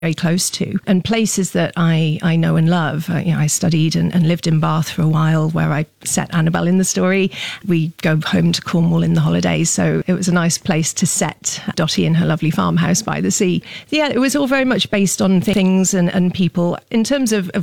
very close to, and places that I know and love. I studied and lived in Bath for a while, where I set Annabel in the story. We go home to Cornwall in the holidays, so it was a nice place to set Dottie in her lovely farmhouse by the sea. Yeah, it was all very much based on things and people. In terms of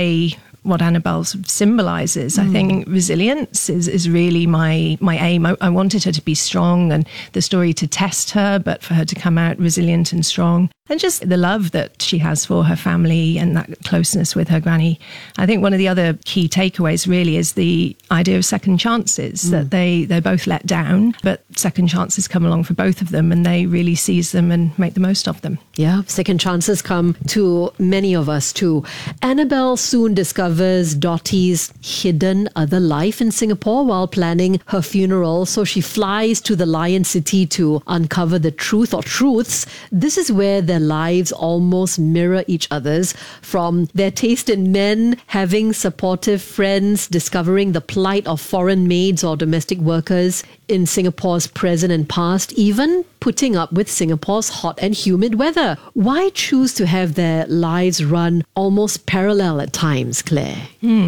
what Annabel symbolises, I think resilience is really my aim. I wanted her to be strong and the story to test her, but for her to come out resilient and strong. And just the love that she has for her family and that closeness with her granny. I think one of the other key takeaways really is the idea of second chances, that they're both let down, but second chances come along for both of them and they really seize them and make the most of them. Yeah, second chances come to many of us too. Annabel soon discovers Dottie's hidden other life in Singapore while planning her funeral. So she flies to the Lion City to uncover the truth or truths. This is where their lives almost mirror each other's, from their taste in men, having supportive friends, discovering the plight of foreign maids or domestic workers in Singapore's present and past, even putting up with Singapore's hot and humid weather. Why choose to have their lives run almost parallel at times, Claire?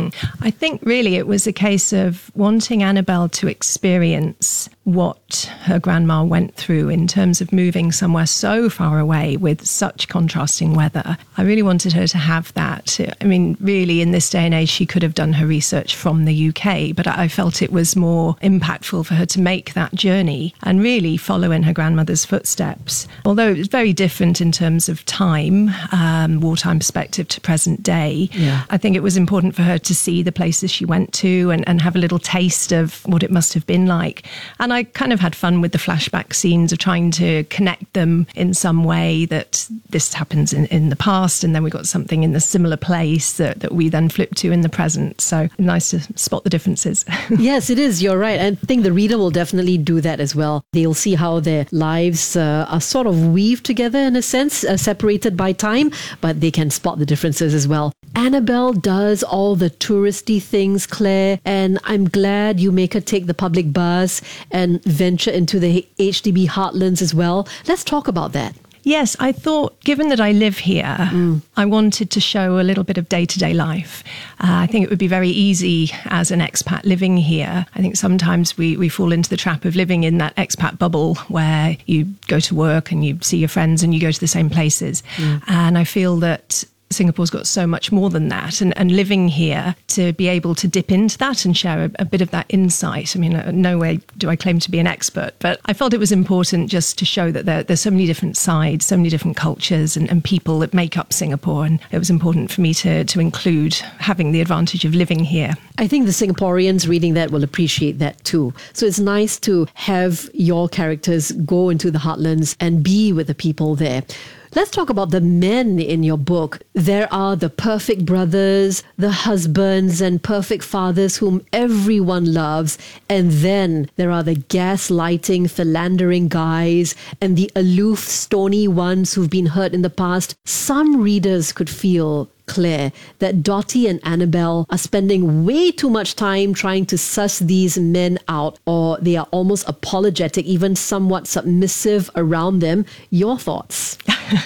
I think really it was a case of wanting Annabel to experience what her grandma went through in terms of moving somewhere so far away with such contrasting weather. I really wanted her to have that. I mean, really, in this day and age, she could have done her research from the UK, but I felt it was more impactful for her to make that journey and really follow in her grandmother's footsteps. Although it was very different in terms of time, wartime perspective to present day, I think it was important for her to see the places she went to and have a little taste of what it must have been like. And I kind of had fun with the flashback scenes of trying to connect them in some way, that this happens in the past and then we got something in the similar place that we then flip to in the present. So nice to spot the differences. Yes, it is. You're right. I think the reader will definitely do that as well. They'll see how their lives are sort of weaved together in a sense, separated by time, but they can spot the differences as well. Annabel does all the touristy things, Claire, and I'm glad you make her take the public bus and venture into the HDB heartlands as well. Let's talk about that. Yes, I thought, given that I live here, I wanted to show a little bit of day-to-day life. I think it would be very easy as an expat living here. I think sometimes we fall into the trap of living in that expat bubble where you go to work and you see your friends and you go to the same places. And I feel that Singapore's got so much more than that, and living here, to be able to dip into that and share a bit of that insight. I mean, no way do I claim to be an expert, but I felt it was important just to show that there's so many different sides, so many different cultures and people that make up Singapore, and it was important for me to include having the advantage of living here. I think the Singaporeans reading that will appreciate that too. So it's nice to have your characters go into the heartlands and be with the people there. Let's talk about the men in your book. There are the perfect brothers, the husbands and perfect fathers whom everyone loves. And then there are the gaslighting, philandering guys and the aloof, stony ones who've been hurt in the past. Some readers could feel, Claire, that Dottie and Annabel are spending way too much time trying to suss these men out, or they are almost apologetic, even somewhat submissive around them. Your thoughts?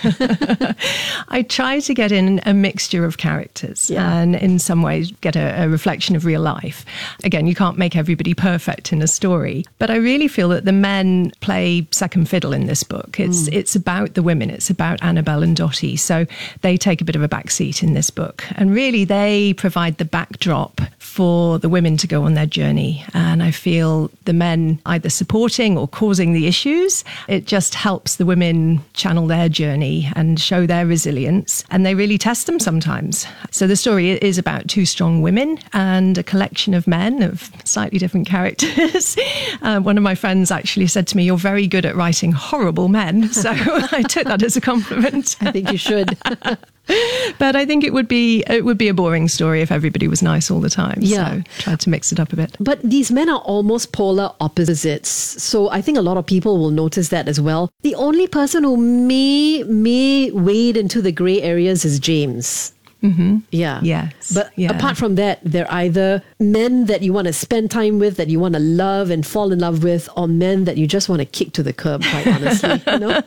I try to get in a mixture of characters and in some ways get a reflection of real life. Again, you can't make everybody perfect in a story, but I really feel that the men play second fiddle in this book. It's about the women. It's about Annabel and Dottie. So they take a bit of a backseat in this book. And really, they provide the backdrop for the women to go on their journey. And I feel the men either supporting or causing the issues. It just helps the women channel their journey and show their resilience. And they really test them sometimes. So the story is about two strong women and a collection of men of slightly different characters. One of my friends actually said to me, "You're very good at writing horrible men." So I took that as a compliment. I think you should. But I think it would be a boring story if everybody was nice all the time. Yeah. So tried to mix it up a bit. But these men are almost polar opposites. So I think a lot of people will notice that as well. The only person who may wade into the grey areas is James. Yeah. Yes. But Yeah. apart from that, they're either men that you want to spend time with, that you want to love and fall in love with, or men that you just want to kick to the curb, quite honestly. You know?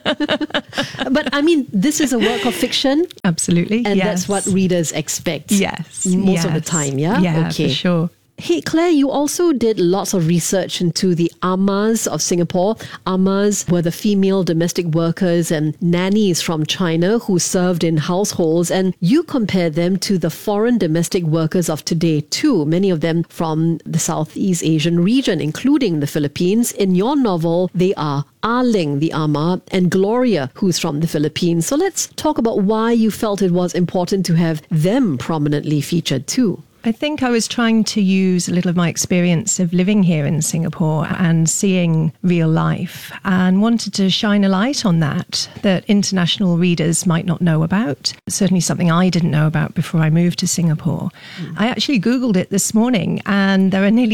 But I mean, this is a work of fiction. Absolutely. And yes. that's what readers expect. Yes. Most of the time, yeah? Yeah, Okay. for sure. Hey, Claire, you also did lots of research into the Amahs of Singapore. Amahs were the female domestic workers and nannies from China who served in households, and you compared them to the foreign domestic workers of today too, many of them from the Southeast Asian region, including the Philippines. In your novel, they are Ah Ling, the Amah, and Gloria, who's from the Philippines. So let's talk about why you felt it was important to have them prominently featured too. I think I was trying to use a little of my experience of living here in Singapore and seeing real life, and wanted to shine a light on that international readers might not know about. Certainly something I didn't know about before I moved to Singapore. I actually Googled it this morning, and there are nearly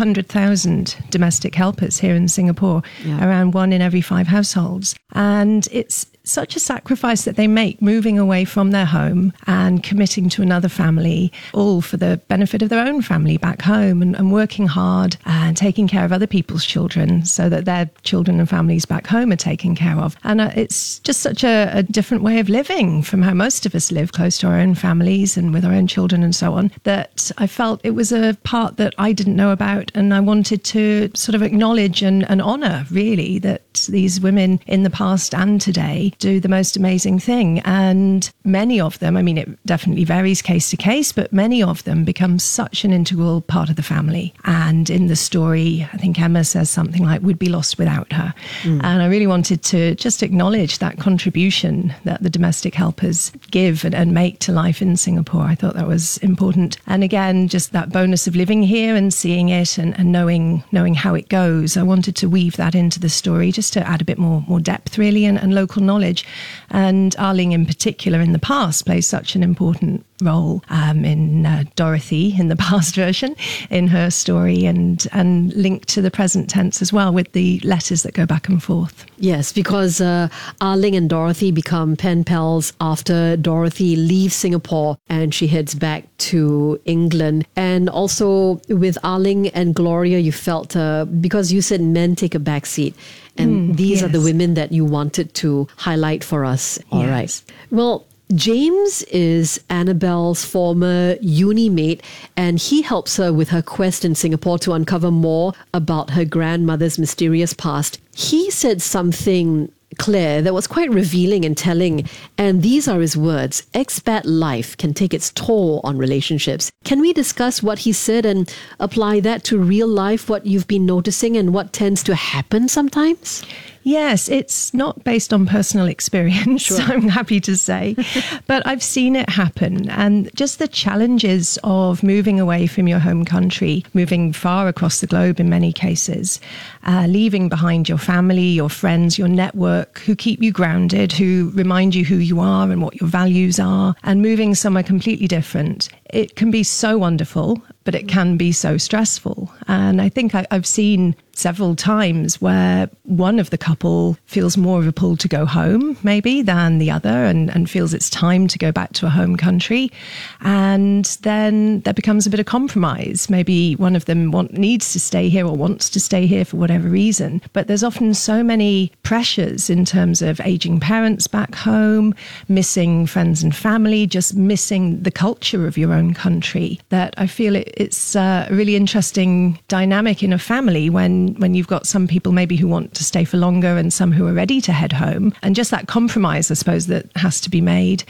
300,000 domestic helpers here in Singapore, around 1 in every 5 households. And it's such a sacrifice that they make, moving away from their home and committing to another family, all for the benefit of their own family back home, and working hard and taking care of other people's children so that their children and families back home are taken care of. And it's just such a different way of living from how most of us live, close to our own families and with our own children and so on, that I felt it was a part that I didn't know about, and I wanted to sort of acknowledge and honour, really, that these women in the past and today do the most amazing thing. And many of them, I mean, it definitely varies case to case, but many of them become such an integral part of the family. And in the story, I think Emma says something like, "We'd be lost without her." And I really wanted to just acknowledge that contribution that the domestic helpers give and make to life in Singapore. I thought that was important. And again, just that bonus of living here and seeing it and knowing how it goes. I wanted to weave that into the story just to add a bit more depth, really, and local knowledge. And Ah Ling in particular in the past plays such an important role in Dorothy in the past version in her story, and linked to the present tense as well with the letters that go back and forth. Yes, because Ah Ling and Dorothy become pen pals after Dorothy leaves Singapore and she heads back to England. And also with Ah Ling and Gloria, you felt, because you said men take a back seat, and these are the women that you wanted to highlight for us. All right. Well, James is Annabelle's former uni mate, and he helps her with her quest in Singapore to uncover more about her grandmother's mysterious past. He said something, Claire, that was quite revealing and telling, and these are his words: "Expat life can take its toll on relationships." Can we discuss what he said and apply that to real life, what you've been noticing and what tends to happen sometimes? Yes, it's not based on personal experience, I'm happy to say, but I've seen it happen. And just the challenges of moving away from your home country, moving far across the globe in many cases, leaving behind your family, your friends, your network, who keep you grounded, who remind you who you are and what your values are, and moving somewhere completely different. It can be so wonderful, but it can be so stressful. And I think I've seen several times where one of the couple feels more of a pull to go home, maybe, than the other, and feels it's time to go back to a home country. And then there becomes a bit of compromise. Maybe one of them needs to stay here or wants to stay here for whatever reason. But there's often so many pressures in terms of aging parents back home, missing friends and family, just missing the culture of your own country, that I feel it's a really interesting dynamic in a family when you've got some people maybe who want to stay for longer and some who are ready to head home, and just that compromise, I suppose, that has to be made.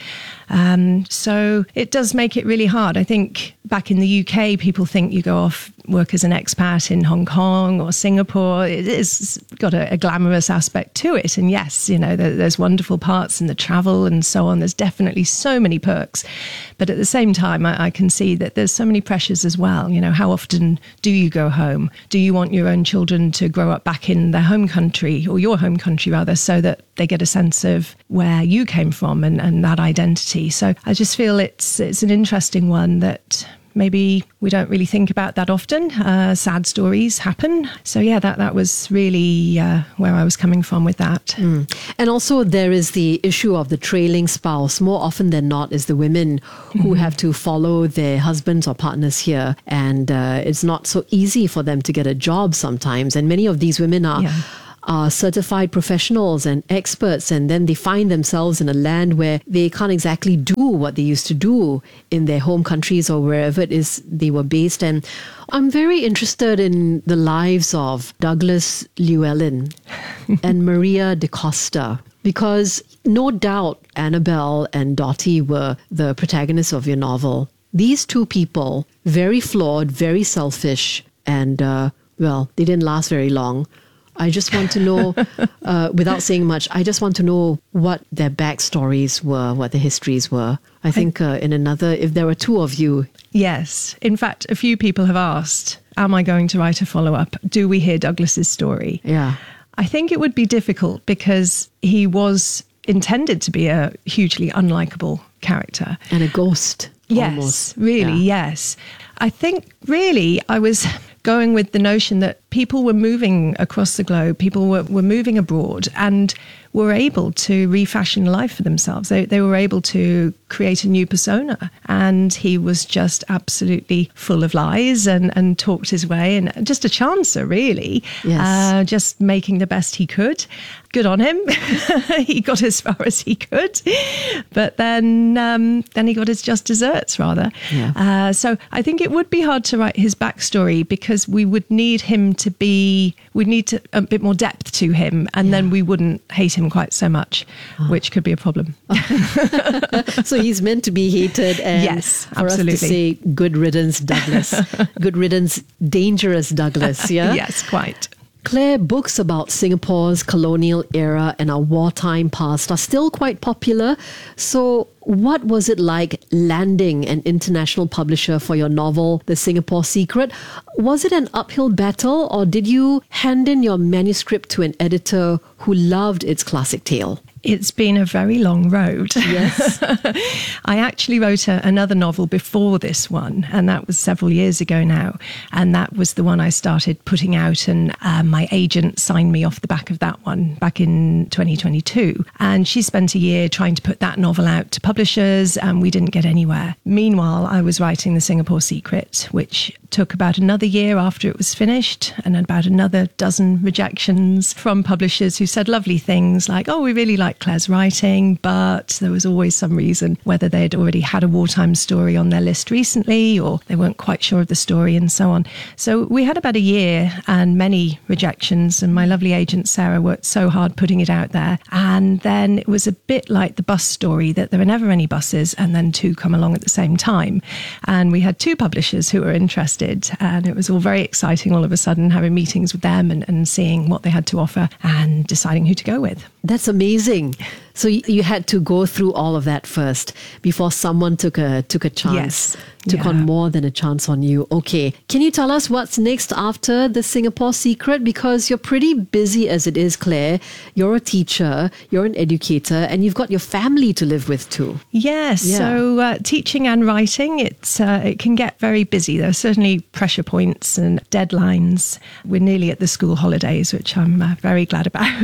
So it does make it really hard. I think back in the UK, people think you go off, work as an expat in Hong Kong or Singapore. It's got a glamorous aspect to it. And yes, you know, there's wonderful parts in the travel and so on. There's definitely so many perks. But at the same time, I can see that there's so many pressures as well. You know, how often do you go home? Do you want your own children to grow up back in their home country, or your home country rather, so that they get a sense of where you came from and that identity? So I just feel it's an interesting one that maybe we don't really think about that often. Sad stories happen. So yeah, that was really where I was coming from with that. And also there is the issue of the trailing spouse. More often than not is the women who have to follow their husbands or partners here. And it's not so easy for them to get a job sometimes. And many of these women are certified professionals and experts, and then they find themselves in a land where they can't exactly do what they used to do in their home countries or wherever it is they were based. And I'm very interested in the lives of Douglas Llewellyn and Maria da Costa, because no doubt Annabelle and Dottie were the protagonists of your novel. These two people, very flawed, very selfish, and well, they didn't last very long. I just want to know, without saying much, I just want to know what their backstories were, what their histories were. I think if there were two of you. Yes. In fact, a few people have asked, am I going to write a follow-up? Do we hear Douglas's story? Yeah. I think it would be difficult because he was intended to be a hugely unlikable character. And a ghost. Yes, almost. really, yes. I think really I was going with the notion that people were moving across the globe, people were moving abroad and were able to refashion life for themselves. They were able to create a new persona, and he was just absolutely full of lies and talked his way, and just a chancer, really. Yes. Just making the best he could. Good on him. He got as far as he could, but then he got his just desserts, rather. Yeah. So I think it would be hard to write his backstory because we would need him to be, we'd need a bit more depth to him, and then we wouldn't hate him quite so much, which could be a problem. So he's meant to be hated, and yes, for absolutely. us to say good riddance, Douglas. Good riddance, dangerous Douglas, yeah? Yes, quite. Claire, books about Singapore's colonial era and our wartime past are still quite popular. So what was it like landing an international publisher for your novel, The Singapore Secret? Was it an uphill battle, or did you hand in your manuscript to an editor who loved its classic tale? It's been a very long road. Yes. I actually wrote another novel before this one, and that was several years ago now. And that was the one I started putting out, and my agent signed me off the back of that one back in 2022. And she spent a year trying to put that novel out to publishers, and we didn't get anywhere. Meanwhile, I was writing The Singapore Secret, which took about another year after it was finished, and about another dozen rejections from publishers who said lovely things like, oh, we really like Claire's writing, but there was always some reason, whether they'd already had a wartime story on their list recently, or they weren't quite sure of the story, and so on. So we had about a year and many rejections, and my lovely agent Sarah worked so hard putting it out there. And then it was a bit like the bus story, that there are never any buses and then two come along at the same time. And we had two publishers who were interested, and it was all very exciting all of a sudden, having meetings with them and seeing what they had to offer and deciding who to go with. That's amazing. So you had to go through all of that first before someone took a chance, Yes. took on more than a chance on you. Okay. Can you tell us what's next after The Singapore Secret? Because you're pretty busy as it is, Claire. You're a teacher, you're an educator, and you've got your family to live with too. Yes, Yeah. so teaching and writing, it can get very busy. There are certainly pressure points and deadlines. We're nearly at the school holidays, which I'm very glad about.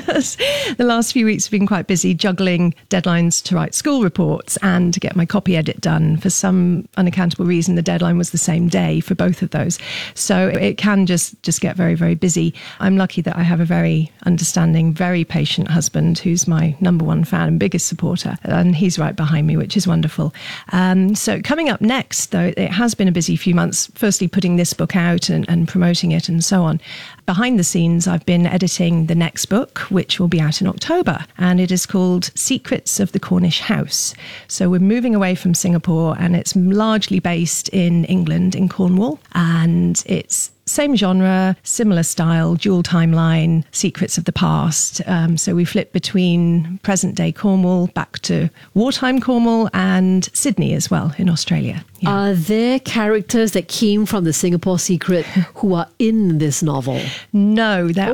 The last few weeks have been quite busy, juggling deadlines to write school reports and to get my copy edit done. For some unaccountable reason, the deadline was the same day for both of those. So it can just get very, very busy. I'm lucky that I have a very understanding, very patient husband who's my number one fan and biggest supporter. And he's right behind me, which is wonderful. So coming up next, though, it has been a busy few months, firstly putting this book out and promoting it and so on. Behind the scenes, I've been editing the next book, which will be out in October, and it is called Secrets of the Cornish House. So we're moving away from Singapore, and it's largely based in England, in Cornwall, and it's same genre, similar style, dual timeline, secrets of the past. So we flip between present day Cornwall back to wartime Cornwall and Sydney as well in Australia. Yeah. Are there characters that came from the Singapore Secret who are in this novel? No, there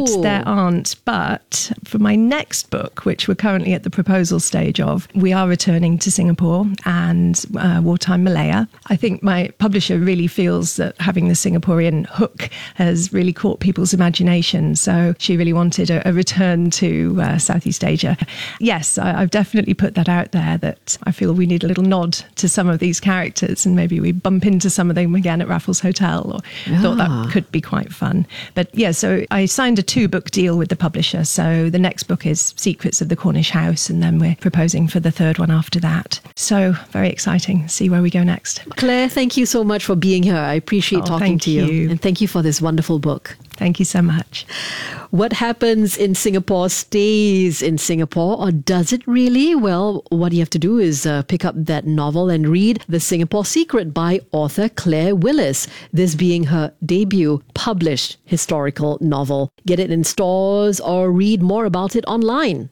aren't. But for my next book, which we're currently at the proposal stage of, we are returning to Singapore and wartime Malaya. I think my publisher really feels that having the Singaporean hook has really caught people's imagination. So she really wanted a return to Southeast Asia. Yes, I've definitely put that out there, that I feel we need a little nod to some of these characters, and maybe we bump into some of them again at Raffles Hotel, or thought that could be quite fun. But yeah, so I signed a 2-book deal with the publisher. So the next book is Secrets of the Cornish House, and then we're proposing for the 3rd one after that. So very exciting. See where we go next. Claire, thank you so much for being here. I appreciate talking to you. And thank you for this wonderful book. Thank you so much. What happens in Singapore stays in Singapore, or does it really? Well, what you have to do is pick up that novel and read The Singapore Secret by author Claire Willis, this being her debut published historical novel. Get it in stores or read more about it online.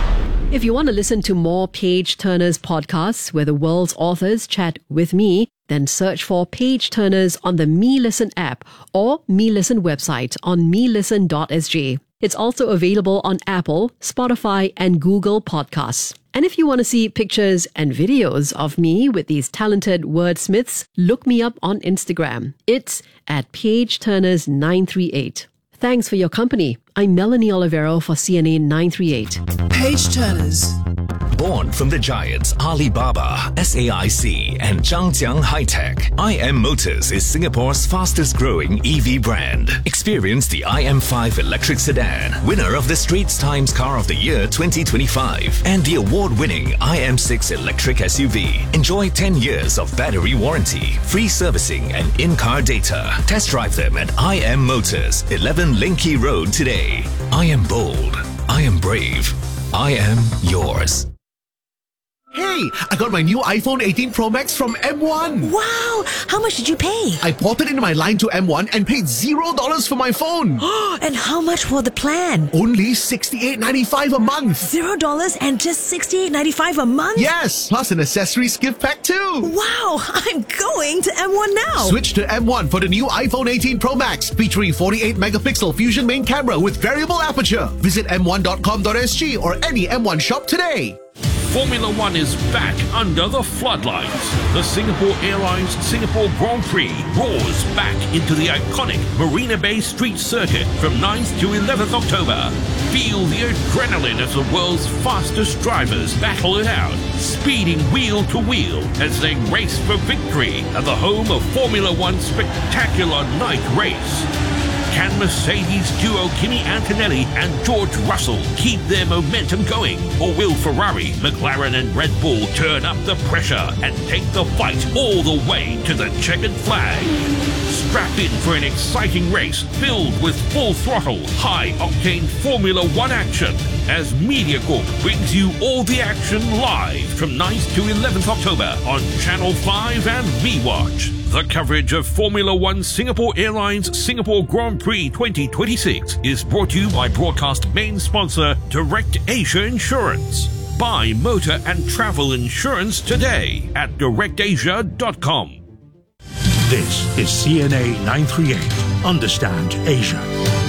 If you want to listen to more Page Turners podcasts where the world's authors chat with me, then search for Page Turners on the MeListen app or MeListen website on melisten.sg. It's also available on Apple, Spotify, and Google Podcasts. And if you want to see pictures and videos of me with these talented wordsmiths, look me up on Instagram. It's at PageTurners938. Thanks for your company. I'm Melanie Olivero for CNA 938. Page Turners. Born from the giants Alibaba, SAIC, and Zhangjiang High-Tech, IM Motors is Singapore's fastest growing EV brand. Experience the IM5 electric sedan, winner of the Straits Times Car of the Year 2025, and the award-winning IM6 electric SUV. Enjoy 10 years of battery warranty, free servicing, and in-car data. Test drive them at IM Motors, 11 Linky Road today. I am bold. I am brave. I am yours. Hey, I got my new iPhone 18 Pro Max from M1. Wow, how much did you pay? I ported in my line to M1 and paid $0 for my phone. And how much for the plan? Only $68.95 a month. $0 and just $68.95 a month? Yes, plus an accessories gift pack too. Wow, I'm going to M1 now. Switch to M1 for the new iPhone 18 Pro Max, featuring 48 megapixel Fusion main camera with variable aperture. Visit m1.com.sg or any M1 shop today. Formula One is back under the floodlights. The Singapore Airlines Singapore Grand Prix roars back into the iconic Marina Bay Street Circuit from 9th to 11th October. Feel the adrenaline as the world's fastest drivers battle it out, speeding wheel to wheel as they race for victory at the home of Formula One's spectacular night race. Can Mercedes duo Kimi Antonelli and George Russell keep their momentum going? Or will Ferrari, McLaren and Red Bull turn up the pressure and take the fight all the way to the checkered flag? Strap in for an exciting race filled with full throttle, high-octane Formula One action as MediaCorp brings you all the action live from 9th to 11th October on Channel 5 and VWatch. The coverage of Formula One Singapore Airlines Singapore Grand Prix 2026 is brought to you by broadcast main sponsor Direct Asia Insurance. Buy motor and travel insurance today at directasia.com. This is CNA 938. Understand Asia.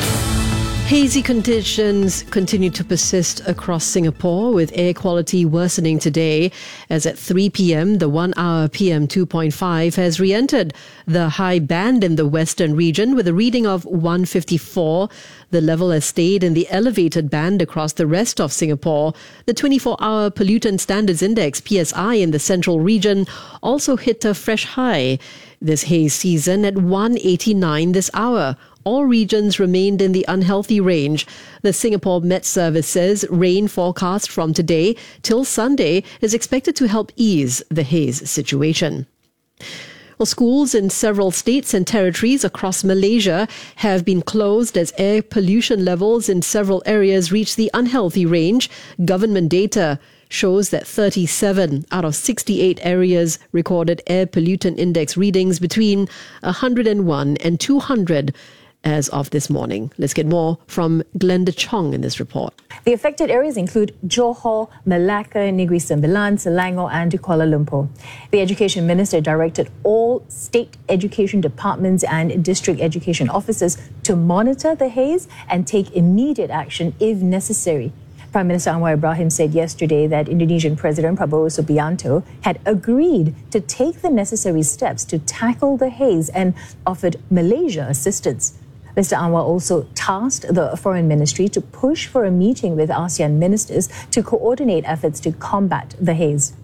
Hazy conditions continue to persist across Singapore, with air quality worsening today, as at 3 p.m. the 1-hour PM 2.5 has re-entered the high band in the western region with a reading of 154. The level has stayed in the elevated band across the rest of Singapore. The 24-hour Pollutant Standards Index, PSI, in the central region also hit a fresh high this haze season at 189 this hour. All regions remained in the unhealthy range. The Singapore Met Service says rain forecast from today till Sunday is expected to help ease the haze situation. Well, schools in several states and territories across Malaysia have been closed as air pollution levels in several areas reach the unhealthy range. Government data shows that 37 out of 68 areas recorded air pollutant index readings between 101 and 200 as of this morning. Let's get more from Glenda Chong in this report. The affected areas include Johor, Malacca, Negeri Sembilan, Selangor and Kuala Lumpur. The Education Minister directed all state education departments and district education officers to monitor the haze and take immediate action if necessary. Prime Minister Anwar Ibrahim said yesterday that Indonesian President Prabowo Subianto had agreed to take the necessary steps to tackle the haze and offered Malaysia assistance. Mr. Anwar also tasked the Foreign Ministry to push for a meeting with ASEAN ministers to coordinate efforts to combat the haze.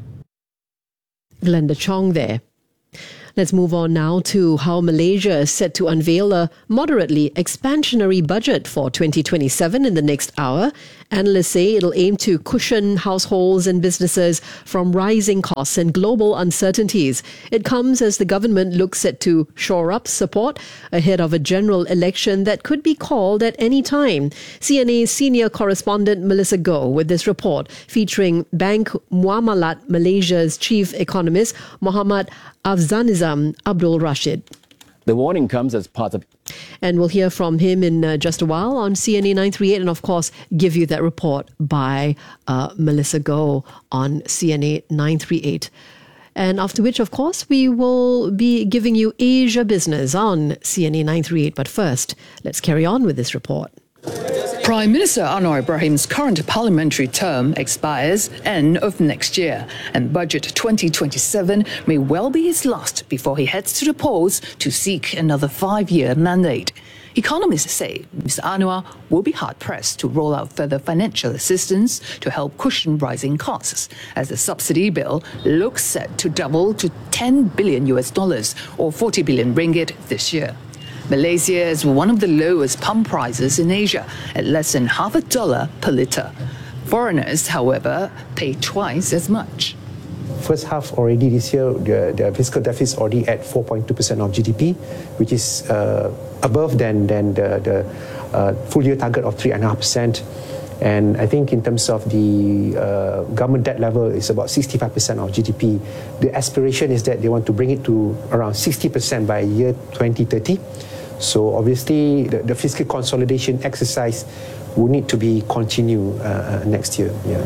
Glenda Chong there. Let's move on now to how Malaysia is set to unveil a moderately expansionary budget for 2027 in the next hour. Analysts say it'll aim to cushion households and businesses from rising costs and global uncertainties. It comes as the government looks set to shore up support ahead of a general election that could be called at any time. CNA's senior correspondent Melissa Goh with this report featuring Bank Muamalat Malaysia's chief economist Muhammad Afzanizam Abdul Rashid. The warning comes as part of... And we'll hear from him in just a while on CNA 938 and, of course, give you that report by Melissa Goh on CNA 938. And after which, of course, we will be giving you Asia Business on CNA 938. But first, let's carry on with this report. Prime Minister Anwar Ibrahim's current parliamentary term expires end of next year, and Budget 2027 may well be his last before he heads to the polls to seek another 5-year mandate. Economists say Mr. Anwar will be hard-pressed to roll out further financial assistance to help cushion rising costs, as the subsidy bill looks set to double to $10 billion or 40 billion ringgit this year. Malaysia is one of the lowest pump prices in Asia, at less than $0.50 per litre. Foreigners, however, pay twice as much. First half already this year, the fiscal deficit is already at 4.2% of GDP, which is above than the full year target of 3.5%. And I think in terms of the government debt level, it's about 65% of GDP. The aspiration is that they want to bring it to around 60% by year 2030. So obviously, the fiscal consolidation exercise will need to be continued next year. Yeah.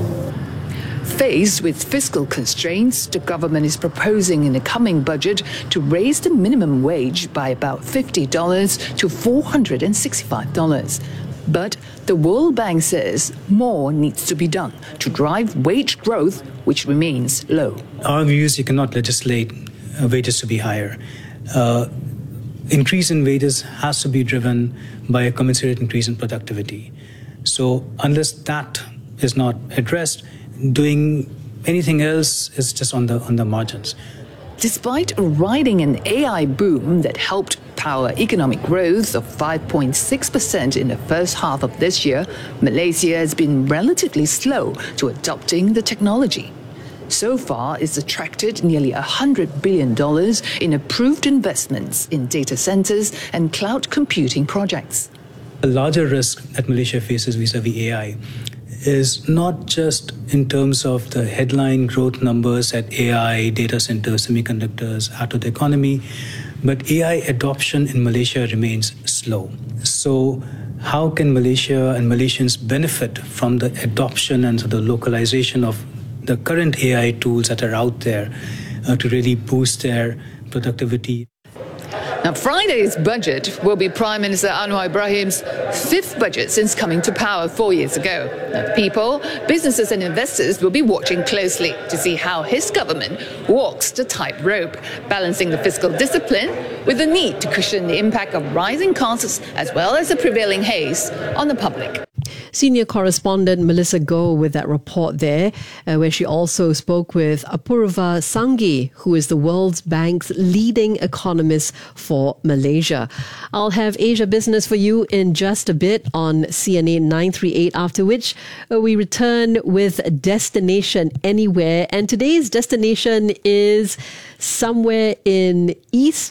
Faced with fiscal constraints, the government is proposing in the coming budget to raise the minimum wage by about $50 to $465. But the World Bank says more needs to be done to drive wage growth, which remains low. Our view is you cannot legislate wages to be higher. Increase in wages has to be driven by a commensurate increase in productivity. So unless that is not addressed, doing anything else is just on the margins. Despite riding an AI boom that helped power economic growth of 5.6% in the first half of this year, Malaysia has been relatively slow to adopting the technology. So far, it's attracted nearly $100 billion in approved investments in data centers and cloud computing projects. The larger risk that Malaysia faces vis-a-vis AI is not just in terms of the headline growth numbers at AI, data centers, semiconductors, add to the economy, but AI adoption in Malaysia remains slow. So how can Malaysia and Malaysians benefit from the adoption and the localization of the current AI tools that are out there to really boost their productivity? Now, Friday's budget will be Prime Minister Anwar Ibrahim's 5th budget since coming to power 4 years ago. Now, people, businesses and investors will be watching closely to see how his government walks the tightrope, balancing the fiscal discipline with the need to cushion the impact of rising costs as well as the prevailing haze on the public. Senior correspondent Melissa Goh with that report there, where she also spoke with Apurva Sanghi, who is the World Bank's leading economist for Malaysia. I'll have Asia Business for you in just a bit on CNA 938, after which we return with Destination Anywhere. And today's destination is somewhere in East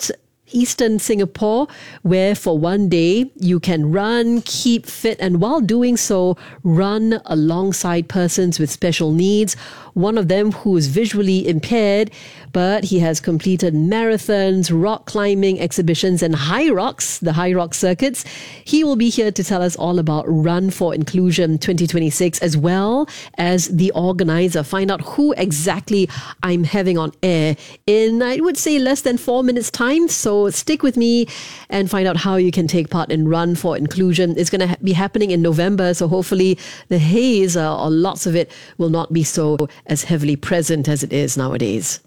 Eastern Singapore, where for one day you can run, keep fit, and while doing so, run alongside persons with special needs. One of them who is visually impaired, but he has completed marathons, rock climbing exhibitions, and high rocks, the high rock circuits. He will be here to tell us all about Run for Inclusion 2026, as well as the organizer. Find out who exactly I'm having on air in, I would say, less than 4 minutes time. So stick with me and find out how you can take part in Run for Inclusion. It's going to be happening in November, so hopefully the haze or lots of it will not be so as heavily present as it is nowadays.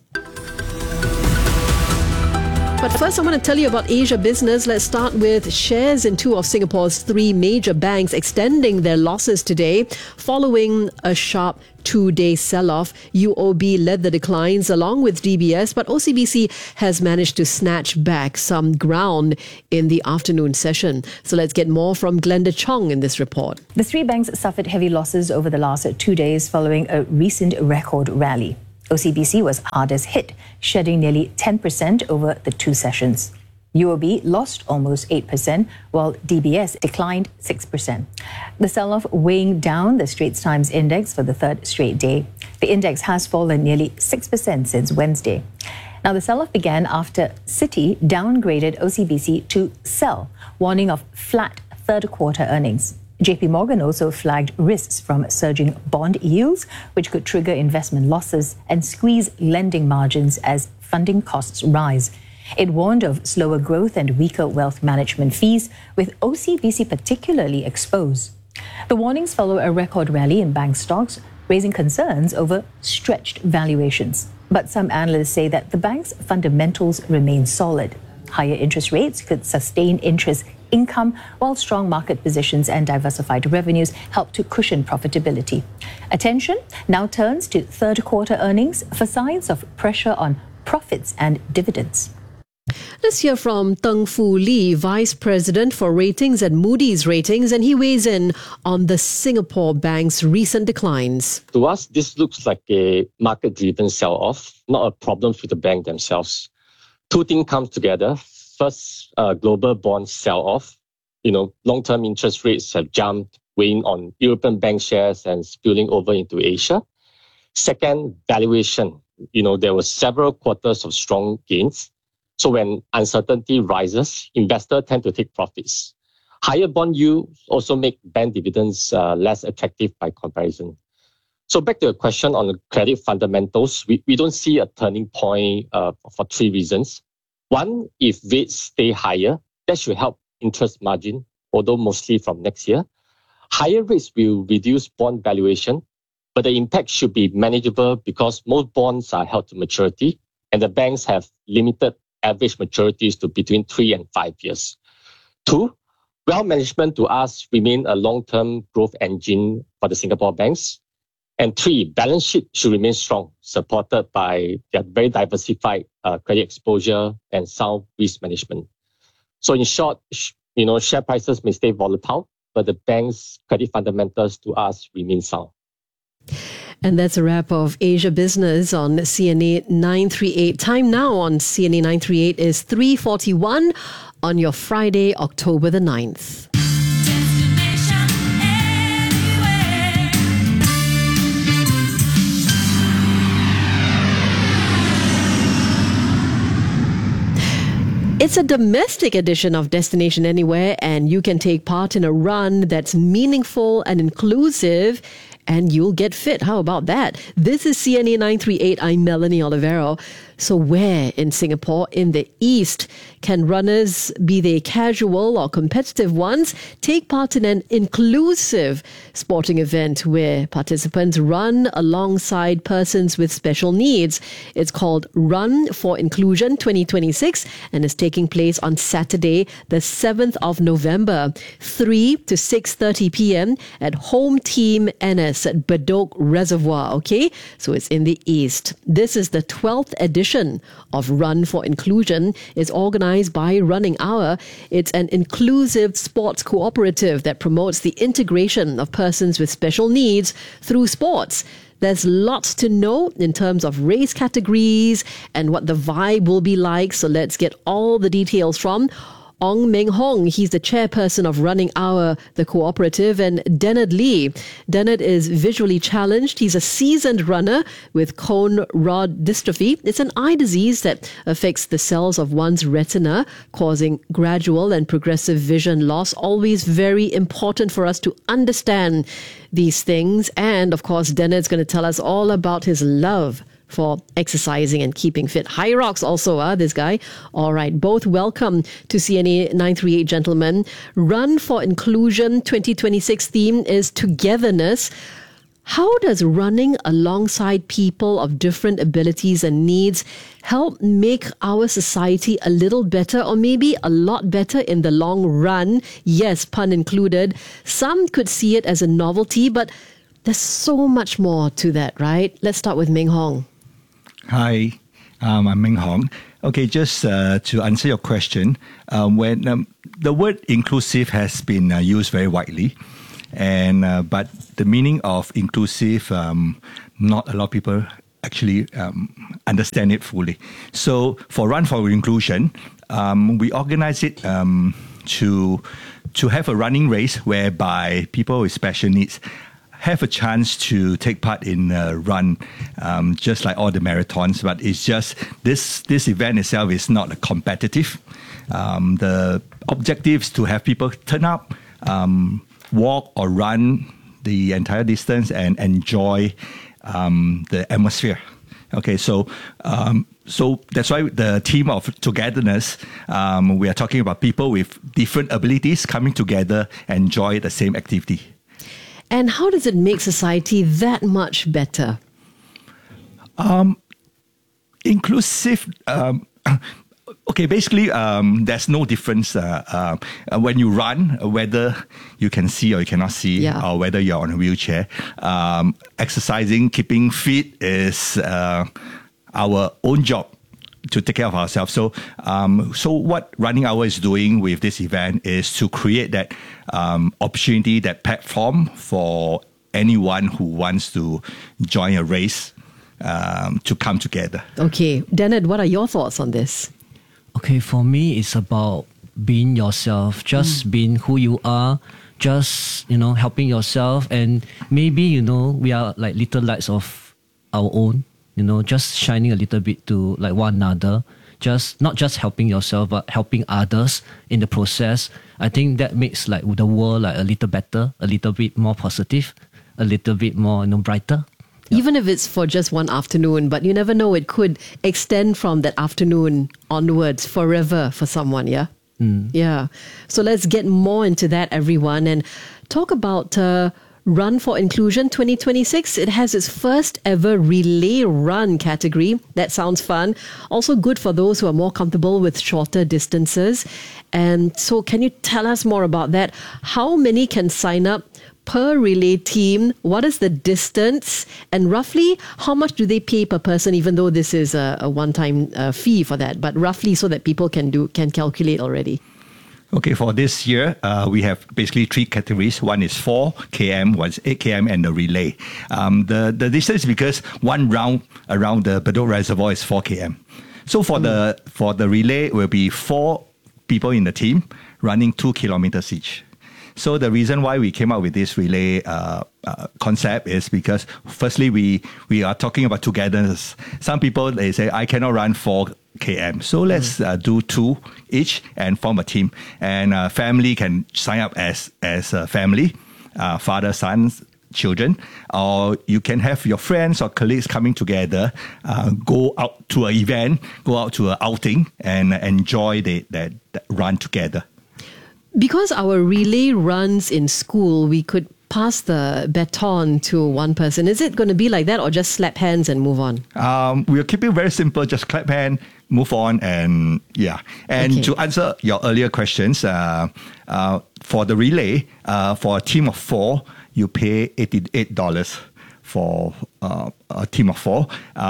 But first, I want to tell you about Asia Business. Let's start with shares in two of Singapore's three major banks extending their losses today following a sharp two-day sell-off. UOB led the declines along with DBS, but OCBC has managed to snatch back some ground in the afternoon session. So let's get more from Glenda Chong in this report. The three banks suffered heavy losses over the last 2 days following a recent record rally. OCBC was hardest hit, shedding nearly 10% over the two sessions. UOB lost almost 8%, while DBS declined 6%. The sell-off weighing down the Straits Times Index for the third straight day. The index has fallen nearly 6% since Wednesday. Now, the sell-off began after Citi downgraded OCBC to sell, warning of flat third quarter earnings. JP Morgan also flagged risks from surging bond yields, which could trigger investment losses and squeeze lending margins as funding costs rise. It warned of slower growth and weaker wealth management fees, with OCBC particularly exposed. The warnings follow a record rally in bank stocks, raising concerns over stretched valuations. But some analysts say that the bank's fundamentals remain solid. Higher interest rates could sustain interest income, while strong market positions and diversified revenues help to cushion profitability. Attention now turns to third quarter earnings for signs of pressure on profits and dividends. Let's hear from Teng Fu Lee, Vice President for Ratings at Moody's Ratings, and he weighs in on the Singapore Bank's recent declines. To us, this looks like a market-driven sell-off, not a problem with the bank themselves. Two things come together. First, global bond sell-off. Long-term interest rates have jumped, weighing on European bank shares and spilling over into Asia. Second, valuation. There were several quarters of strong gains. So when uncertainty rises, investors tend to take profits. Higher bond yields also make bank dividends less attractive by comparison. So back to the question on the credit fundamentals, we don't see a turning point for three reasons. One, if rates stay higher, that should help interest margin, although mostly from next year. Higher rates will reduce bond valuation, but the impact should be manageable because most bonds are held to maturity and the banks have limited average maturities to between 3 and 5 years. Two, wealth management to us remain a long-term growth engine for the Singapore banks. And three, balance sheet should remain strong, supported by their very diversified credit exposure and sound risk management. So in short, share prices may stay volatile, but the bank's credit fundamentals to us remain sound. And that's a wrap of Asia Business on CNA 938. Time now on CNA 938 is 3:41 on your Friday, October the 9th. It's a domestic edition of Destination Anywhere, and you can take part in a run that's meaningful and inclusive, and you'll get fit. How about that? This is CNA 938. I'm Melanie Olivero. So where in Singapore, in the East, can runners, be they casual or competitive ones, take part in an inclusive sporting event where participants run alongside persons with special needs? It's called Run for Inclusion 2026 and is taking place on Saturday, the 7th of November, 3 to 6:30 p.m. at Home Team NS at Bedok Reservoir, okay? So it's in the East. This is the 12th edition of Run for Inclusion. It's organized by Running Hour. It's an inclusive sports cooperative that promotes the integration of persons with special needs through sports. There's lots to know in terms of race categories and what the vibe will be like. So let's get all the details from Ong Meng Hong. He's the chairperson of Running Hour, the cooperative, and Dennard Lee. Dennard is visually challenged. He's a seasoned runner with cone rod dystrophy. It's an eye disease that affects the cells of one's retina, causing gradual and progressive vision loss. Always very important for us to understand these things. And of course, Dennard's going to tell us all about his love for exercising and keeping fit. High rocks also, this guy. All right, both welcome to CNA 938, gentlemen. Run for Inclusion 2026 theme is togetherness. How does running alongside people of different abilities and needs help make our society a little better, or maybe a lot better in the long run? Yes, pun included. Some could see it as a novelty, but there's so much more to that, right? Let's start with Meng Hong. Hi, I'm Meng Hong. Okay, just to answer your question, when the word inclusive has been used very widely, and but the meaning of inclusive, not a lot of people actually understand it fully. So for Run for Inclusion, we organize it to have a running race whereby people with special needs have a chance to take part in a run, just like all the marathons. But it's just this event itself is not competitive. The objective is to have people turn up, walk or run the entire distance and enjoy the atmosphere. Okay, so that's why the theme of togetherness, we are talking about people with different abilities coming together and enjoy the same activity. And how does it make society that much better? Inclusive. Okay, basically, there's no difference when you run, whether you can see or you cannot see, or whether you're on a wheelchair. Exercising, keeping fit is our own job to take care of ourselves. So what Running Hour is doing with this event is to create that opportunity, that platform for anyone who wants to join a race to come together. Okay, Dennard, what are your thoughts on this? Okay, for me, it's about being yourself, just being who you are, just, helping yourself. And maybe, we are like little lights of our own, just shining a little bit to like one another, just not just helping yourself, but helping others in the process. I think that makes like the world like a little better, a little bit more positive, a little bit more, brighter. Even if it's for just one afternoon, but you never know, it could extend from that afternoon onwards forever for someone, yeah? Yeah. So let's get more into that, everyone, and talk about Run for Inclusion 2026. It has its first ever relay run category. That sounds fun. Also good for those who are more comfortable with shorter distances. And so can you tell us more about that? How many can sign up per relay team? What is the distance? And roughly, how much do they pay per person, even though this is a one-time fee for that, but roughly so that people can calculate already? Okay, for this year, we have basically three categories. One is 4 km, one is 8 km, and the relay. The distance is because one round around the Bedok Reservoir is 4 km. So for the relay, it will be 4 people in the team running 2 kilometers each. So the reason why we came up with this relay concept is because, firstly, we are talking about togetherness. Some people, they say, I cannot run 4 km. So let's do 2 each and form a team. And family can sign up as a family, father, sons, children, or you can have your friends or colleagues coming together, go out to an event, go out to an outing and enjoy that run together. Because our relay runs in school, we could pass the baton to one person. Is it going to be like that, or just slap hands and move on? We'll keep it very simple. Just clap hand, move on, and yeah. And Okay. to answer your earlier questions, for the relay, for a team of 4, you pay $88 for a team of 4.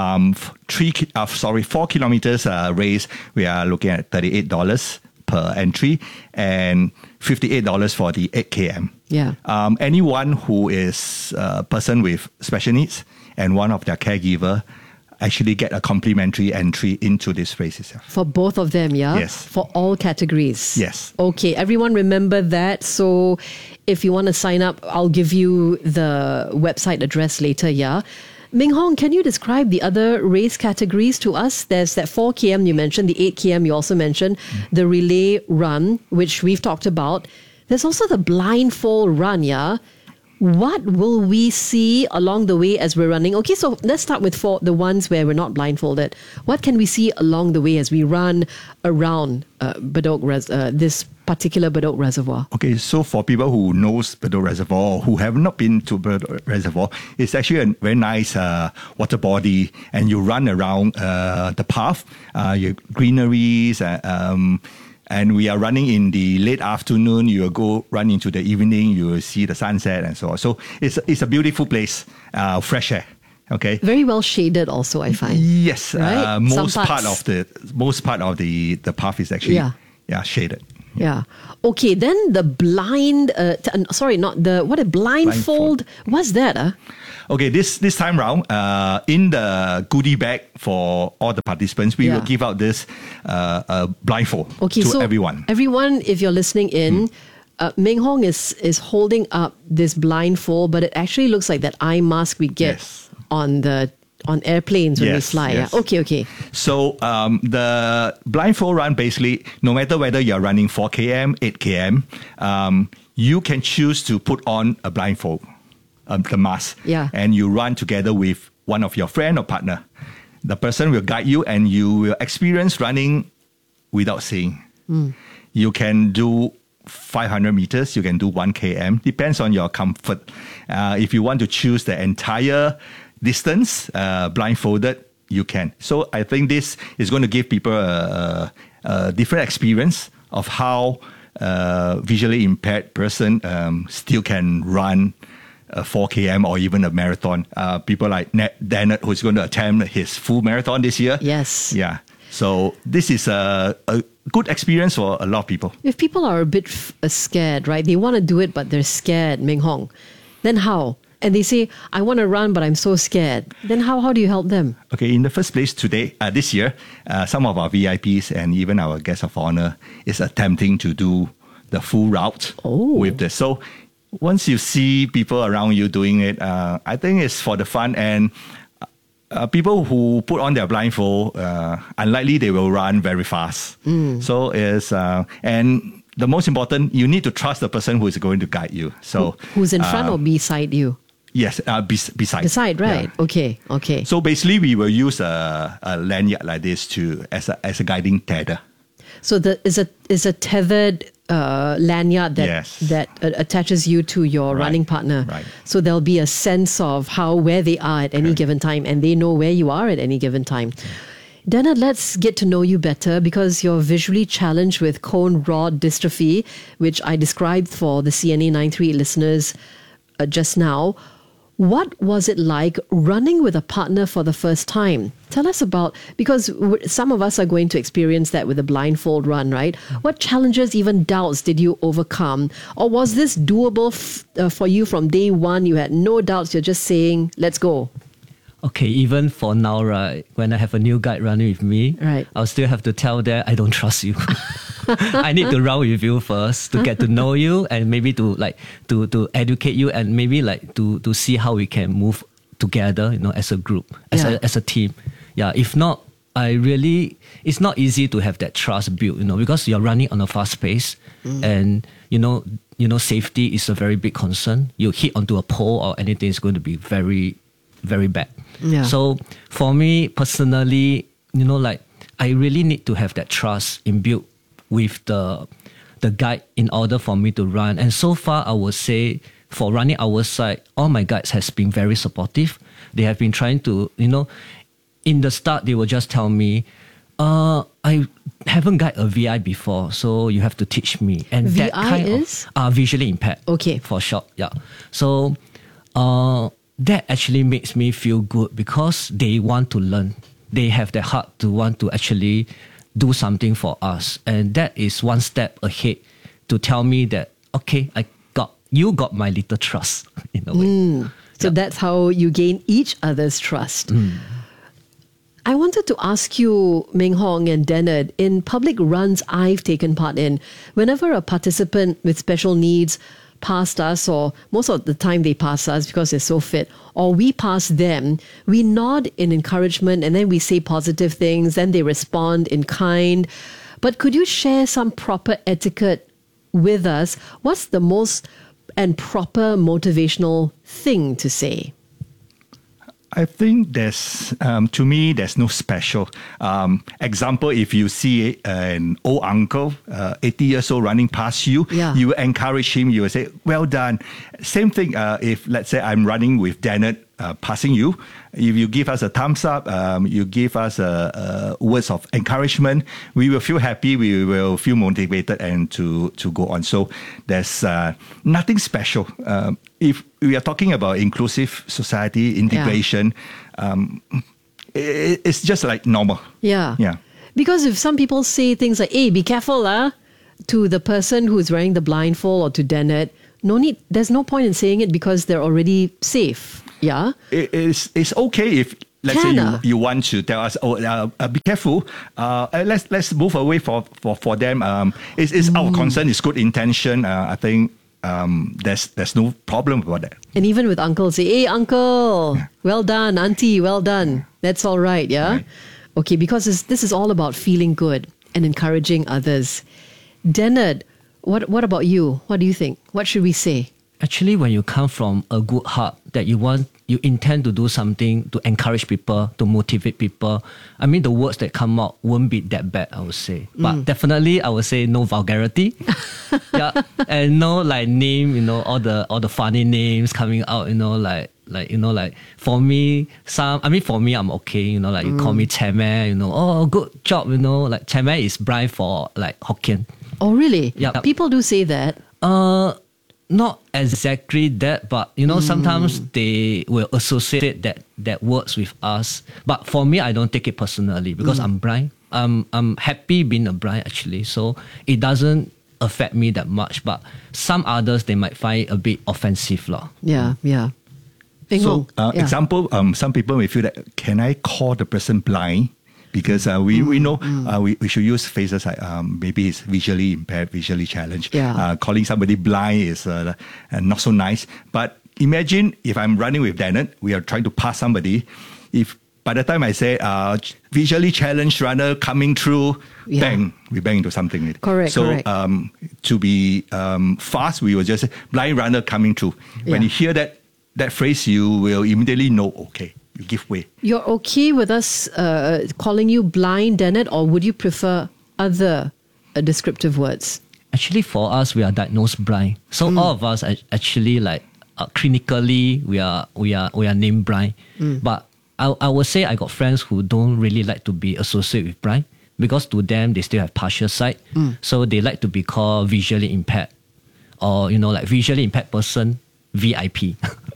4 kilometers race, we are looking at $38 per entry and $58 for the 8 km. Yeah. Anyone who is a person with special needs and one of their caregiver actually get a complimentary entry into this race itself. For both of them, yeah? Yes. For all categories? Yes. Okay, everyone remember that. So if you want to sign up, I'll give you the website address later, yeah? Meng Hong, can you describe the other race categories to us? There's that 4 km you mentioned, the 8 km you also mentioned, the relay run, which we've talked about. There's also the blindfold run, yeah? What will we see along the way as we're running? Okay, so let's start with the ones where we're not blindfolded. What can we see along the way as we run around this particular Bedok Reservoir? Okay, so for people who knows Bedok Reservoir or who have not been to Bedok Reservoir, it's actually a very nice water body, and you run around the path, your greeneries, and we are running in the late afternoon. You will go run into the evening. You will see the sunset and so on. So it's a beautiful place, fresh air. Okay. Very well shaded, also, I find. Yes. Right? Most part of the path is actually shaded. Yeah. Okay. Then the blindfold. What's that? Okay, this time round, in the goodie bag for all the participants, we will give out this blindfold to everyone. Everyone, if you're listening in, Meng Hong is holding up this blindfold, but it actually looks like that eye mask we get on airplanes when we fly. Yes. Yeah? Okay. So the blindfold run, basically, no matter whether you're running 4 km, 8 km, you can choose to put on a blindfold. The mask, and you run together with one of your friend or partner. The person will guide you, and you will experience running without seeing. You can do 500 meters, you can do 1 km, depends on your comfort. If you want to choose the entire distance blindfolded, you can. So I think this is going to give people a different experience of how a visually impaired person still can run a 4 km or even a marathon. People like Dennett, who's going to attempt his full marathon this year. Yes. Yeah. So this is a good experience for a lot of people. If people are a bit scared, right? They want to do it, but they're scared, Meng Hong. Then how? And they say, I want to run, but I'm so scared. Then how do you help them? Okay, in the first place, this year, some of our VIPs and even our guests of honor is attempting to do the full route with this. So once you see people around you doing it, I think it's for the fun. And people who put on their blindfold, unlikely they will run very fast. So it's and the most important, you need to trust the person who is going to guide you. So who's in front or beside you? Yes, beside. Beside, right? Yeah. Okay. So basically, we will use a lanyard like this as a guiding tether. So is a tethered lanyard that attaches you to your running partner. Right. So there'll be a sense of where they are at any given time, and they know where you are at any given time. Dennett, let's get to know you better, because you're visually challenged with cone rod dystrophy, which I described for the CNA 938 listeners just now. What was it like running with a partner for the first time? Tell us about, because some of us are going to experience that with a blindfold run, right? What challenges, even doubts, did you overcome? Or was this doable for you from day one? You had no doubts, you're just saying, let's go. Okay, even for now, right, when I have a new guide running with me, right, I'll still have to tell them, I don't trust you. I need to run with you first to get to know you, and maybe to educate you, and maybe to see how we can move together, as a group, as a team. Yeah, if not, it's not easy to have that trust built, because you're running on a fast pace, and safety is a very big concern. You hit onto a pole or anything is going to be very, very bad. Yeah. So for me personally, I really need to have that trust inbuilt with the guide in order for me to run. And so far, I would say for running our side, all my guides has been very supportive. They have been trying to, in the start, they will just tell me, I haven't guided a VI before, so you have to teach me. And VI that kind is? Of visually impaired. Okay. For short, yeah. So that actually makes me feel good, because they want to learn. They have the heart to want to actually do something for us. And that is one step ahead to tell me that, okay, you got my little trust in a way. So that's how you gain each other's trust. I wanted to ask you, Meng Hong and Dennard, in public runs I've taken part in, whenever a participant with special needs passed us, or most of the time they pass us because they're so fit, or we pass them, we nod in encouragement and then we say positive things, then they respond in kind. But could you share some proper etiquette with us? What's the most and proper motivational thing to say? I think to me, there's no special. Example, if you see an old uncle, 80 years old, running past you, you encourage him, you will say, well done. Same thing if, let's say, I'm running with Dennard, passing you. If you give us a thumbs up, you give us words of encouragement, we will feel happy, we will feel motivated and to go on. So there's nothing special. If we are talking about inclusive society, integration, it's just like normal. Yeah. Because if some people say things like, hey, be careful to the person who's wearing the blindfold or to Dennard, there's no point in saying it because they're already safe. Yeah, it's okay if, let's say, you want to tell us, be careful. Let's move away for them. It's our concern. It's good intention. I think there's no problem about that. And even with uncles, say, hey, uncle, well done, auntie, well done. That's all right. Yeah. Right. Okay, because this is all about feeling good and encouraging others. Dennard, what about you? What do you think? What should we say? Actually, when you come from a good heart that you intend to do something to encourage people, to motivate people, I mean, the words that come out won't be that bad, I would say. But definitely, I would say no vulgarity. And no name, all the funny names coming out, for me, I'm okay, you call me Cheme, good job, Cheme is Brian for Hokkien. Oh, really? Yeah. People do say that. Not exactly that, but sometimes they will associate that words with us. But for me, I don't take it personally because I'm Brian. I'm happy being a Brian actually, so it doesn't affect me that much. But some others, they might find it a bit offensive, Yeah. So, example, some people may feel that, can I call the person blind? Because we know we should use phrases like maybe he's visually impaired, visually challenged. Calling somebody blind is not so nice. But imagine if I'm running with Dennard, we are trying to pass somebody. If by the time I say visually challenged runner coming through, bang, we bang into something. Correct. So to be fast, we will just say blind runner coming through. When you hear that phrase, you will immediately know, okay, you give way. You're okay with us calling you blind, Dennard, or would you prefer other descriptive words? Actually, for us, we are diagnosed blind. So all of us actually clinically we are named blind. But I would say I got friends who don't really like to be associated with blind because to them they still have partial sight. So they like to be called visually impaired, or visually impaired person, VIP.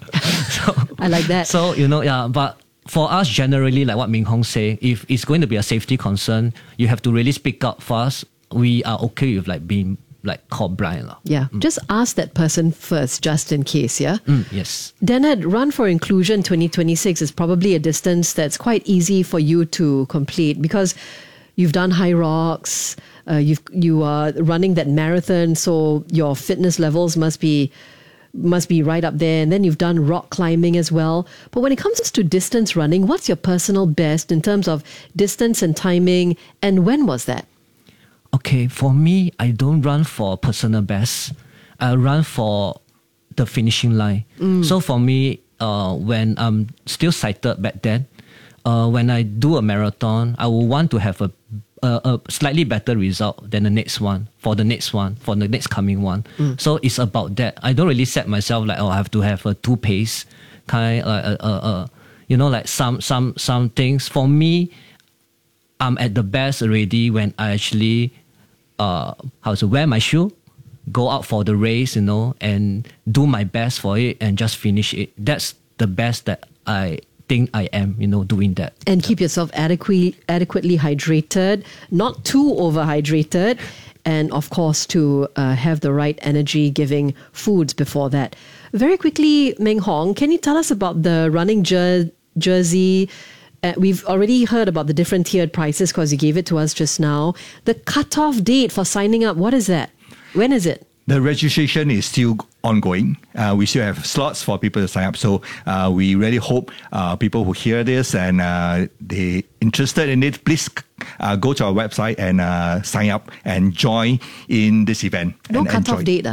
I like that. So, but for us, generally, like what Meng Hong say, if it's going to be a safety concern, you have to really speak up fast. We are okay with being called blind. Yeah, just ask that person first, just in case, yeah? Yes. Dennard, Run for Inclusion 2026 is probably a distance that's quite easy for you to complete because you've done high rocks, you are running that marathon, so your fitness levels must be right up there. And then you've done rock climbing as well. But when it comes to distance running, what's your personal best in terms of distance and timing? And when was that? Okay, for me, I don't run for personal best. I run for the finishing line. So for me, when I'm still sighted back then, when I do a marathon, I will want to have a slightly better result than the next one, for the next coming one. So it's about that. I don't really set myself I have to have a 2 pace kind, some things. For me, I'm at the best already when I actually wear my shoe, go out for the race, and do my best for it and just finish it. That's the best that I think I am, doing that. And keep yourself adequately hydrated, not too overhydrated, and of course to have the right energy-giving foods before that. Very quickly, Meng Hong, can you tell us about the running jersey? We've already heard about the different tiered prices because you gave it to us just now. The cutoff date for signing up, what is that? When is it? The registration is still ongoing. We still have slots for people to sign up. So we really hope people who hear this and they're interested in it, please go to our website and sign up and join in this event. No cutoff date?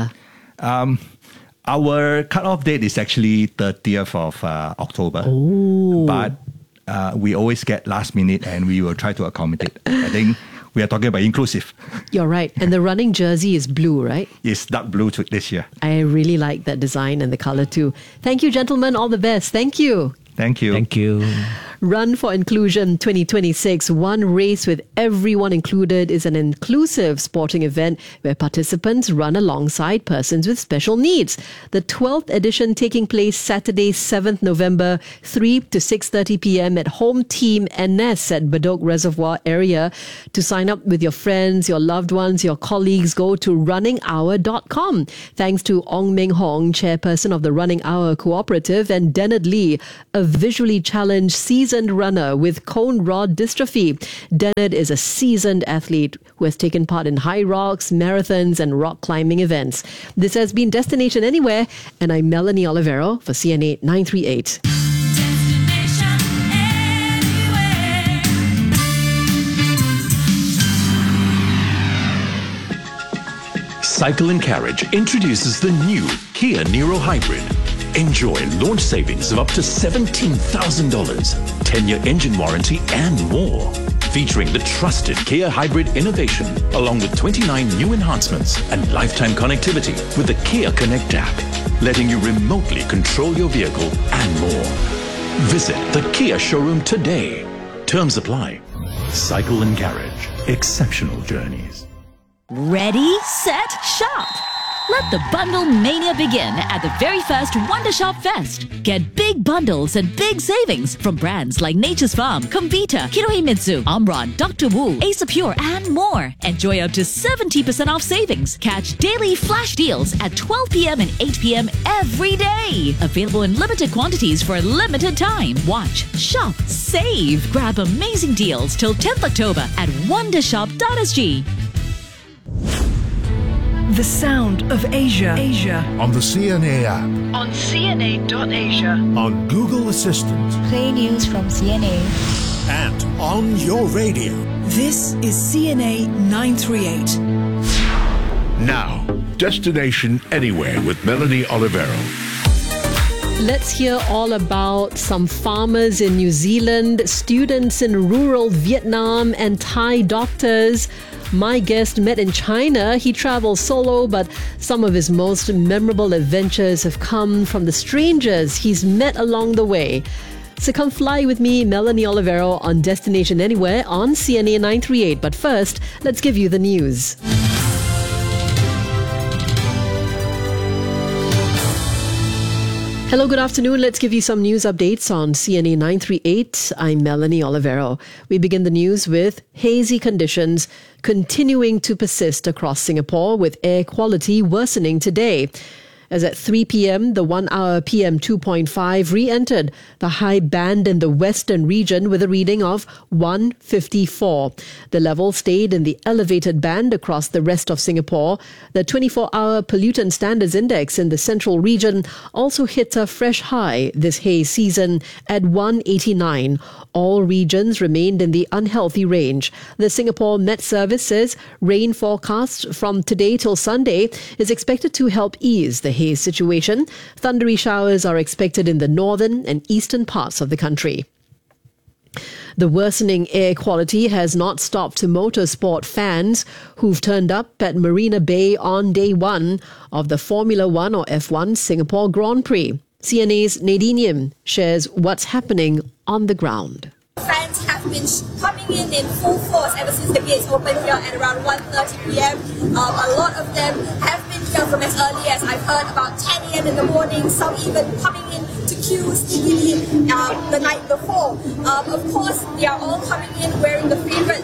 Our cutoff date is actually 30th of October. Oh. But we always get last minute and we will try to accommodate. I think we are talking about inclusive. You're right. And the running jersey is blue, right? It's dark blue this year. I really like that design and the color too. Thank you, gentlemen. All the best. Thank you. Thank you. Thank you. Run for Inclusion 2026, one race with everyone included, is an inclusive sporting event where participants run alongside persons with special needs. The 12th edition taking place Saturday, 7th November, 3 to 6:30 p.m. at Home Team NS at Bedok Reservoir area. To sign up with your friends, your loved ones, your colleagues, go to runninghour.com. Thanks to Ong Meng Hong, chairperson of the Running Hour Cooperative, and Dennard Lee, a visually challenged seasoned runner with cone rod dystrophy. Dennard is a seasoned athlete who has taken part in high rocks, marathons, and rock climbing events. This has been Destination Anywhere, and I'm Melanie Olivero for CNA 938. Cycle and Carriage introduces the new Kia Niro Hybrid. Enjoy launch savings of up to $17,000, 10-year engine warranty and more. Featuring the trusted Kia Hybrid innovation, along with 29 new enhancements and lifetime connectivity with the Kia Connect app, letting you remotely control your vehicle and more. Visit the Kia showroom today. Terms apply. Cycle and Carriage. Exceptional journeys. Ready, set, shop! Let the bundle mania begin at the very first Wondershop Fest. Get big bundles and big savings from brands like Nature's Farm, Comvita, Kinohimitsu, Omron, Dr. Wu, Ace Pure, and more. Enjoy up to 70% off savings. Catch daily flash deals at 12 p.m. and 8 p.m. every day. Available in limited quantities for a limited time. Watch, shop, save. Grab amazing deals till 10th October at wondershop.sg. The sound of Asia. On the CNA app. On CNA.Asia. On Google Assistant. Play news from CNA. And on your radio. This is CNA 938. Now, Destination Anywhere with Melanie Olivero. Let's hear all about some farmers in New Zealand, students in rural Vietnam, and Thai doctors. My guest met in China. He travels solo, but some of his most memorable adventures have come from the strangers he's met along the way. So come fly with me, Melanie Olivero, on Destination Anywhere on CNA 938. But first, let's give you the news. Hello, good afternoon. Let's give you some news updates on CNA 938. I'm Melanie Olivero. We begin the news with hazy conditions continuing to persist across Singapore, with air quality worsening today. As at 3 p.m., the 1-hour PM 2.5 re-entered the high band in the western region with a reading of 154. The level stayed in the elevated band across the rest of Singapore. The 24-hour pollutant standards index in the central region also hit a fresh high this haze season at 189. All regions remained in the unhealthy range. The Singapore Met Service says rain forecast from today till Sunday is expected to help ease the haze situation. Thundery showers are expected in the northern and eastern parts of the country. The worsening air quality has not stopped motorsport fans who've turned up at Marina Bay on day one of the Formula One or F1 Singapore Grand Prix. CNA's Nadine Yim shares what's happening on the ground. Fans have been coming in full force ever since the gates opened here at around 1:30 p.m. A lot of them have been here from as early as I've heard about 10 a.m. in the morning, some even coming in to queue the night before. Of course, they are all coming in wearing the favorite team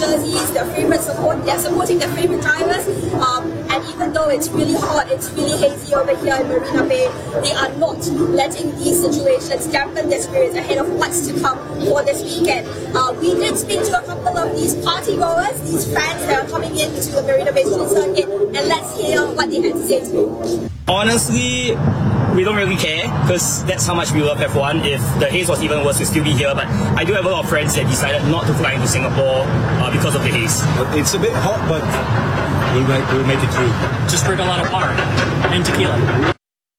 jerseys, they're supporting their favorite drivers. And even though it's really hot, it's really hazy over here in Marina Bay, they are not letting these situations dampen their spirits ahead of what's to come for this weekend. We did speak to a couple of these party goers, these fans that are coming into the Marina Bay Street Circuit, and let's hear what they had to say to me. Honestly, we don't really care because that's how much we love F1. If the haze was even worse, we'd still be here. But I do have a lot of friends that decided not to fly into Singapore because of the haze. It's a bit hot, but we'll make it through. Just drink a lot of water and tequila.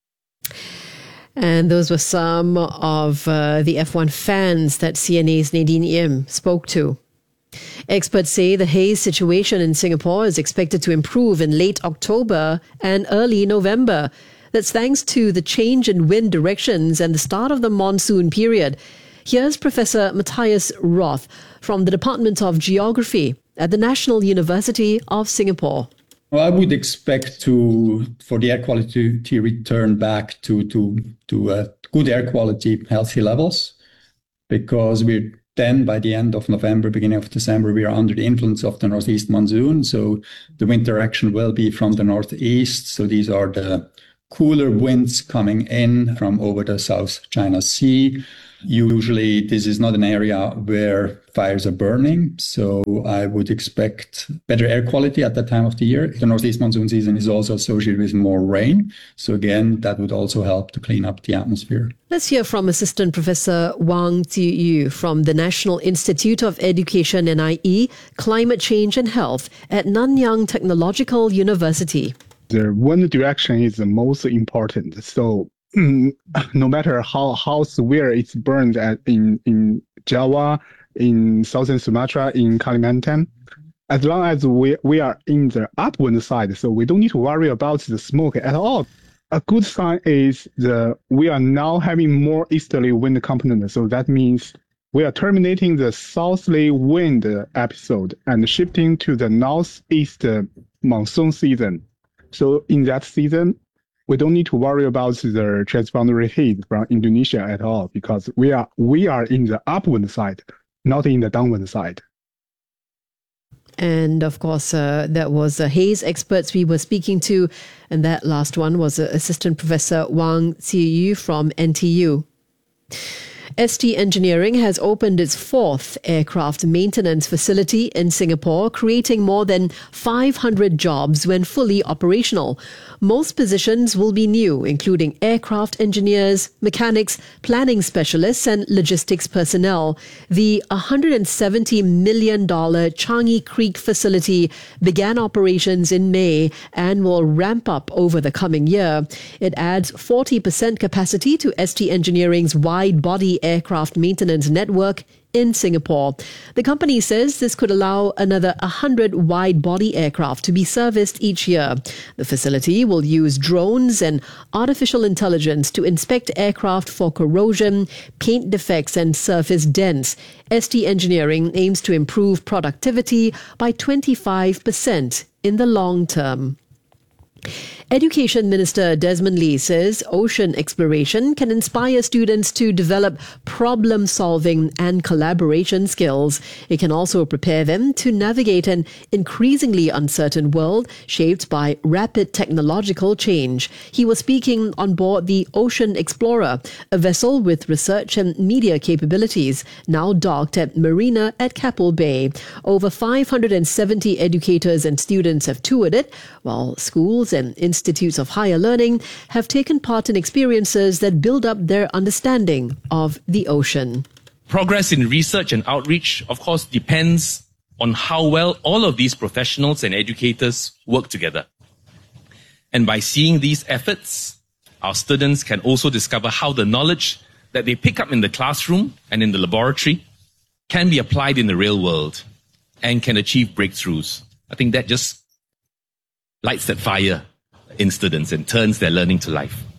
And those were some of the F1 fans that CNA's Nadine Im spoke to. Experts say the haze situation in Singapore is expected to improve in late October and early November. That's thanks to the change in wind directions and the start of the monsoon period. Here's Professor Matthias Roth from the Department of Geography at the National University of Singapore. Well, I would expect for the air quality to return back to good air quality, healthy levels, because then by the end of November, beginning of December, we are under the influence of the northeast monsoon. So the wind direction will be from the northeast. So these are the cooler winds coming in from over the South China Sea. Usually this is not an area where fires are burning, so I would expect better air quality at that time of the year. The northeast monsoon season is also associated with more rain, so again, that would also help to clean up the atmosphere. Let's hear from Assistant Professor Wang Ziyu from the National Institute of Education, NIE, Climate Change and Health at Nanyang Technological University. The wind direction is the most important, so no matter how severe it's burned in Java, in southern Sumatra, in Kalimantan, as long as we are in the upwind side, so we don't need to worry about the smoke at all. A good sign is we are now having more easterly wind component, so that means we are terminating the southerly wind episode and shifting to the northeast monsoon season. So in that season, we don't need to worry about the transboundary heat from Indonesia at all, because we are in the upwind side, not in the downwind side. And of course, that was haze experts we were speaking to. And that last one was Assistant Professor Wang Ziyu from NTU. ST Engineering has opened its fourth aircraft maintenance facility in Singapore, creating more than 500 jobs when fully operational. Most positions will be new, including aircraft engineers, mechanics, planning specialists, and logistics personnel. The $170 million Changi Creek facility began operations in May and will ramp up over the coming year. It adds 40% capacity to ST Engineering's wide-body aircraft maintenance network in Singapore. The company says this could allow another 100 wide-body aircraft to be serviced each year. The facility will use drones and artificial intelligence to inspect aircraft for corrosion, paint defects, and surface dents. ST Engineering aims to improve productivity by 25% in the long term. Education Minister Desmond Lee says ocean exploration can inspire students to develop problem-solving and collaboration skills. It can also prepare them to navigate an increasingly uncertain world shaped by rapid technological change. He was speaking on board the Ocean Explorer, a vessel with research and media capabilities, now docked at Marina at Keppel Bay. Over 570 educators and students have toured it, while schools and institutes of higher learning have taken part in experiences that build up their understanding of the ocean. Progress in research and outreach, of course, depends on how well all of these professionals and educators work together. And by seeing these efforts, our students can also discover how the knowledge that they pick up in the classroom and in the laboratory can be applied in the real world and can achieve breakthroughs. I think that just lights that fire in students and turns their learning to life.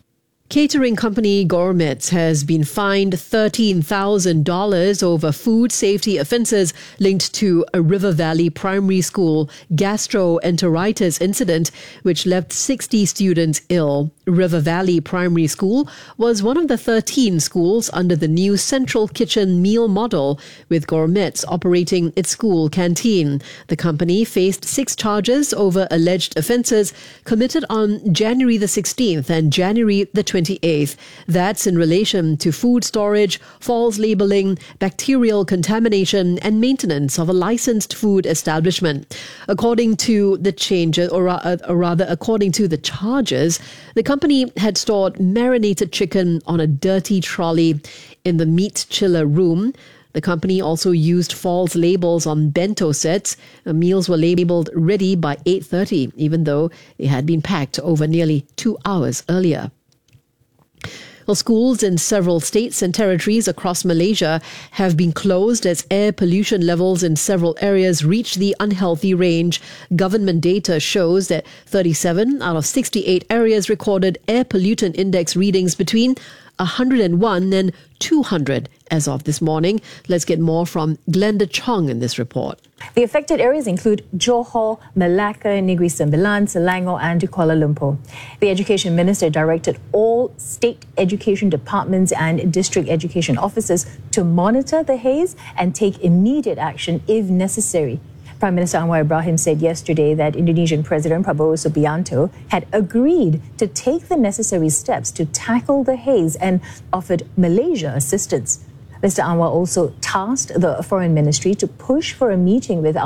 Catering company Gourmets has been fined $13,000 over food safety offences linked to a River Valley Primary School gastroenteritis incident which left 60 students ill. River Valley Primary School was one of the 13 schools under the new Central Kitchen meal model, with Gourmets operating its school canteen. The company faced 6 charges over alleged offences committed on January the 16th and January the 28th. That's in relation to food storage, false labelling, bacterial contamination and maintenance of a licensed food establishment. According to the changes, or rather according to the charges, the company had stored marinated chicken on a dirty trolley in the meat chiller room. The company also used false labels on bento sets. Meals were labelled ready by 8:30, even though they had been packed over nearly 2 hours earlier. Well, schools in several states and territories across Malaysia have been closed as air pollution levels in several areas reach the unhealthy range. Government data shows that 37 out of 68 areas recorded air pollutant index readings between 101 and 200 as of this morning. Let's get more from Glenda Chong in this report. The affected areas include Johor, Malacca, Negeri Sembilan, Selangor and Kuala Lumpur. The Education Minister directed all state education departments and district education officers to monitor the haze and take immediate action if necessary. Prime Minister Anwar Ibrahim said yesterday that Indonesian President Prabowo Subianto had agreed to take the necessary steps to tackle the haze and offered Malaysia assistance. Mr. Anwar also tasked the Foreign Ministry to push for a meeting with